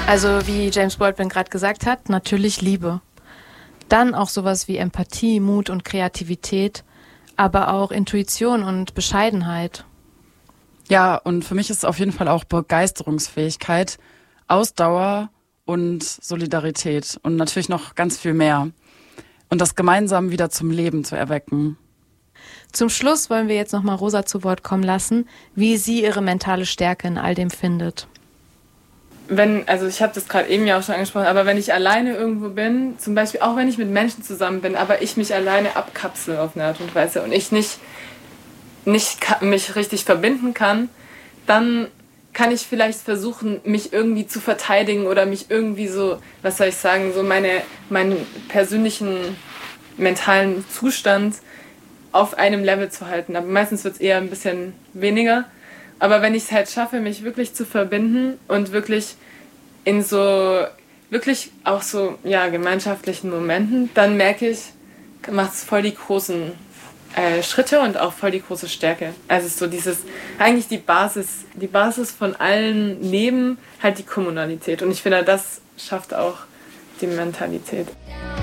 Also wie James Baldwin gerade gesagt hat, natürlich Liebe. Dann auch sowas wie Empathie, Mut und Kreativität, aber auch Intuition und Bescheidenheit. Ja, und für mich ist es auf jeden Fall auch Begeisterungsfähigkeit, Ausdauer und Solidarität und natürlich noch ganz viel mehr. Und das gemeinsam wieder zum Leben zu erwecken. Zum Schluss wollen wir jetzt nochmal Rosa zu Wort kommen lassen, wie sie ihre mentale Stärke in all dem findet. Also ich habe das gerade eben ja auch schon angesprochen, aber wenn ich alleine irgendwo bin, zum Beispiel auch wenn ich mit Menschen zusammen bin, aber ich mich alleine abkapsel auf eine Art und Weise und ich nicht mich richtig verbinden kann, dann kann ich vielleicht versuchen, mich irgendwie zu verteidigen oder mich irgendwie so, was soll ich sagen, so meinen persönlichen mentalen Zustand auf einem Level zu halten. Aber meistens wird es eher ein bisschen weniger. Aber wenn ich es halt schaffe, mich wirklich zu verbinden und wirklich in so, wirklich auch so, ja, gemeinschaftlichen Momenten, dann merke ich, macht es voll die großen Schritte und auch voll die große Stärke. Also so eigentlich die Basis von allen Leben, halt die Kommunalität. Und ich finde, das schafft auch die Mentalität.